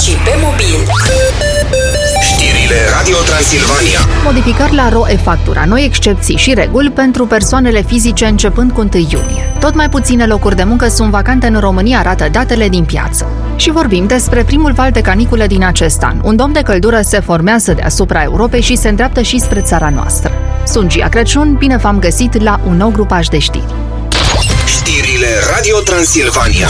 și pe mobil. Știrile Radio Transilvania. Modificări la RO-e-factura, noi excepții și reguli pentru persoanele fizice începând cu 1 iunie. Tot mai puține locuri de muncă sunt vacante în România, arată datele din piață. Și vorbim despre primul val de caniculă din acest an. Un dom de căldură se formează deasupra Europei și se îndreaptă și spre țara noastră. Sunt Gia Crăciun, bine v-am găsit la un nou grupaj de știri. Știrile Radio Transilvania.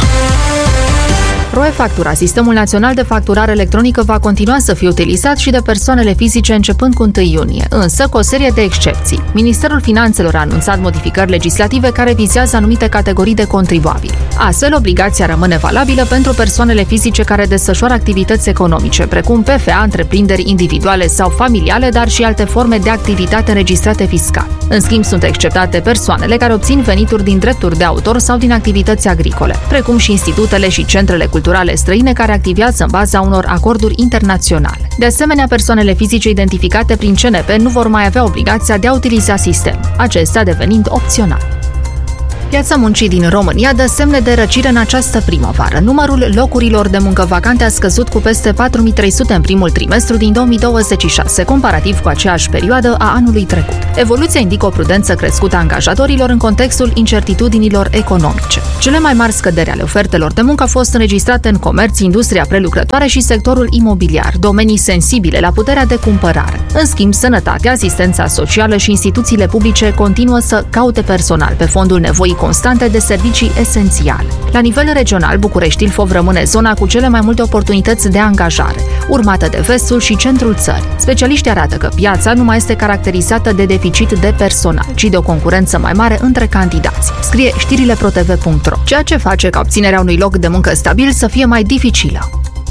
RO-e-factura, Sistemul Național de Facturare Electronică, va continua să fie utilizat și de persoanele fizice începând cu 1 iunie, însă cu o serie de excepții. Ministerul Finanțelor a anunțat modificări legislative care vizează anumite categorii de contribuabili. Astfel, obligația rămâne valabilă pentru persoanele fizice care desfășoară activități economice, precum PFA, întreprinderi individuale sau familiale, dar și alte forme de activitate înregistrate fiscal. În schimb, sunt exceptate persoanele care obțin venituri din drepturi de autor sau din activități agricole, precum și institutele și centrele culturale străine care activează în baza unor acorduri internaționale. De asemenea, persoanele fizice identificate prin CNP nu vor mai avea obligația de a utiliza sistemul, acesta devenind opțional. Piața muncii din România dă semne de răcire în această primăvară. Numărul locurilor de muncă vacante a scăzut cu peste 4.300 în primul trimestru din 2026, comparativ cu aceeași perioadă a anului trecut. Evoluția indică o prudență crescută a angajatorilor în contextul incertitudinilor economice. Cele mai mari scăderi ale ofertelor de muncă au fost înregistrate în comerț, industria prelucrătoare și sectorul imobiliar, domenii sensibile la puterea de cumpărare. În schimb, sănătatea, asistența socială și instituțiile publice continuă să caute personal pe fondul nevoii constante de servicii esențiale. La nivel regional, București Ilfov rămâne zona cu cele mai multe oportunități de angajare, urmată de vestul și centrul țării. Specialiștii arată că piața nu mai este caracterizată de deficit de personal, ci de o concurență mai mare între candidați, scrie știrile protv.ro, ceea ce face ca obținerea unui loc de muncă stabil să fie mai dificilă.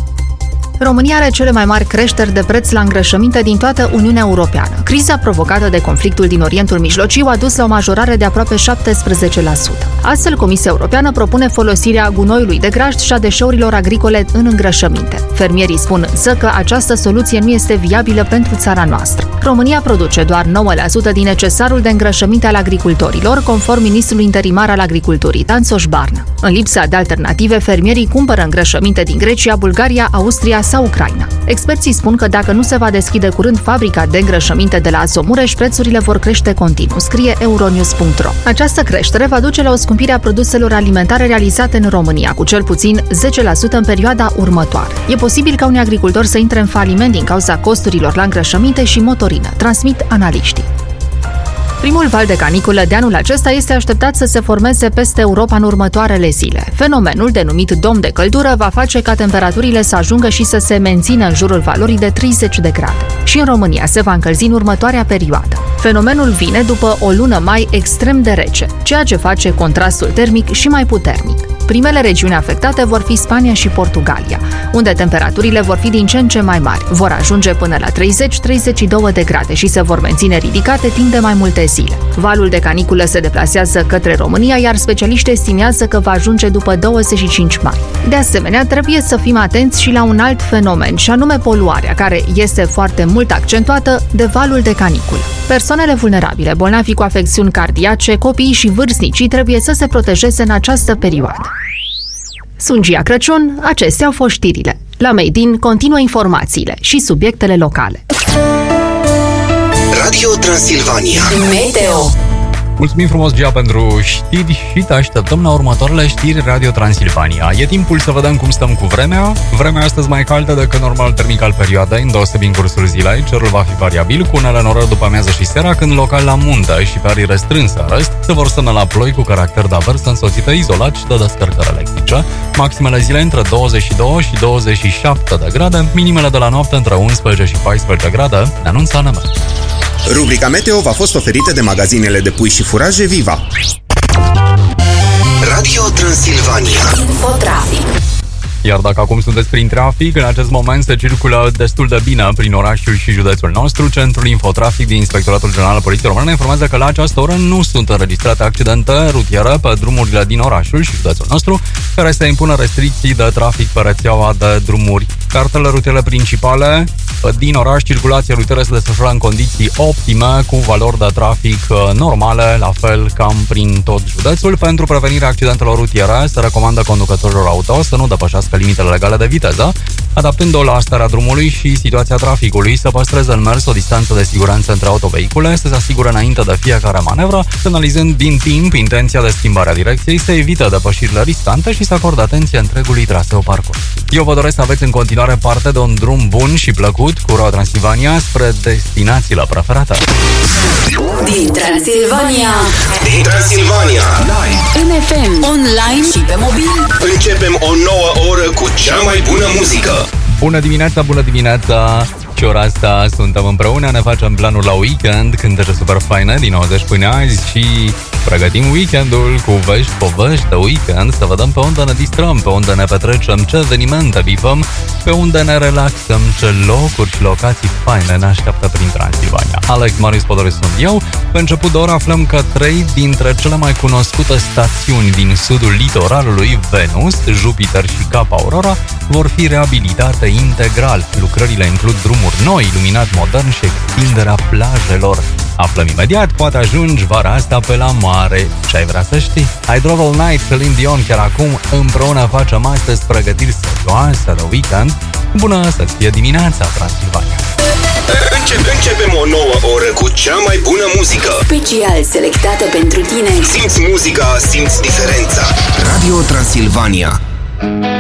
România are cele mai mari creșteri de preț la îngrășăminte din toată Uniunea Europeană. Criza provocată de conflictul din Orientul Mijlociu a dus la o majorare de aproape 17%. Astfel, Comisia Europeană propune folosirea gunoiului de grajd și a deșeurilor agricole în îngrășăminte. Fermierii spun însă că această soluție nu este viabilă pentru țara noastră. România produce doar 9% din necesarul de îngrășăminte al agricultorilor, conform ministrului interimar al agriculturii, Dan Soșbarnă. În lipsa de alternative, fermierii cumpără îngrășăminte din Grecia, Bulgaria, Austria sau Ucraina. Experții spun că dacă nu se va deschide curând fabrica de îngrășăminte de la Azomureș, prețurile vor crește continuu, scrie Euronews.ro. Această creștere va duce la o scumpire a produselor alimentare realizate în România, cu cel puțin 10% în perioada următoare. E posibil ca unii agricultori să intre în faliment din cauza costurilor la îngrășăminte și motorină, transmit analiștii. Primul val de caniculă de anul acesta este așteptat să se formeze peste Europa în următoarele zile. Fenomenul, denumit dom de căldură, va face ca temperaturile să ajungă și să se mențină în jurul valorii de 30 de grade. Și în România se va încălzi în următoarea perioadă. Fenomenul vine după o lună mai extrem de rece, ceea ce face contrastul termic și mai puternic. Primele regiuni afectate vor fi Spania și Portugalia, unde temperaturile vor fi din ce în ce mai mari. Vor ajunge până la 30-32 de grade și se vor menține ridicate timp de mai multe zile. Valul de caniculă se deplasează către România, iar specialiștii estimează că va ajunge după 25 mai. De asemenea, trebuie să fim atenți și la un alt fenomen, și anume poluarea, care este foarte mult accentuată de valul de caniculă. Persoanele vulnerabile, bolnavi cu afecțiuni cardiace, copiii și vârstnicii trebuie să se protejeze în această perioadă. Sunt Gia Crăciun, acestea au fost știrile. La Made in continuă informațiile și subiectele locale. Radio Transilvania. Meteo. Mulțumim frumos, Gia, pentru știri și te așteptăm la următoarele știri Radio Transilvania. E timpul să vedem cum stăm cu vremea. Vremea astăzi mai caldă decât normal termic al perioadei, îndeosebi în cursul zilei. Cerul va fi variabil, cu unele norări după amiază și seara, când local la munte și pe arii restrânse în rest se vor semnala ploi cu caracter de averse însoțită izolat și de descărcări electrice. Maximele zilei între 22 și 27 de grade, minimele de la noapte între 11 și 14 grade, ne anunță ANM. Rubrica Meteo v-a fost oferită de magazinele de pui și furaje Viva. Radio Transilvania. Infotrafic. Iar dacă acum sunteți prin trafic, în acest moment se circulă destul de bine prin orașul și județul nostru. Centrul Infotrafic din Inspectoratul General al Poliției Române informează că la această oră nu sunt înregistrate accidente rutiere pe drumurile din orașul și județul nostru, care se impună restricții de trafic pe rețeaua de drumuri. Cartele rutiere principale din oraș, circulația rutieră se desfășoară în condiții optime, cu valori de trafic normale, la fel cam prin tot județul. Pentru prevenirea accidentelor rutiere, se recomandă conducătorilor auto să nu depășească limitele legale de viteză. adaptând-o la starea drumului și situația traficului, să păstreze în mers o distanță de siguranță între autovehicule, să se asigure înainte de fiecare manevră, analizând din timp intenția de schimbare a direcției, să evite depășirile riscante și să acorde atenție întregului traseu parcurs. Eu vă doresc să aveți în continuare parte de un drum bun și plăcut cu Radio Transilvania spre destinațiile preferate. Din Transilvania. Din Transilvania. În FM, online și pe mobil. Începem o nouă oră cu cea mai bună muzică. Bună dimineața, bună dimineața! Și ora asta suntem împreună, ne facem planul la weekend, cântece super faine din 90 până azi și pregătim weekendul cu vești, povești de weekend, să vedem pe unde ne distrăm, pe unde ne petrecem, ce evenimente bifăm, pe unde ne relaxăm, ce locuri și locații faine ne așteaptă prin Transilvania. Alex Marius Podoris sunt eu. Pe început de oră aflăm că 3 dintre cele mai cunoscute stațiuni din sudul litoralului, Venus, Jupiter și Cap Aurora, vor fi reabilitate integral. Lucrările includ drumuri noi, iluminat modern și extinderea plajelor. Aflăm imediat, poate ajungi vara asta pe la mare. Ce ai vrea să știi? I Drove All Night, Celine Dion, chiar acum împreună facem astăzi pregătiri serioase de weekend. Bună să-ți fie dimineața, Transilvania! Începem o nouă oră cu cea mai bună muzică. Special selectată pentru tine. Simți muzica, simți diferența. Radio Transilvania.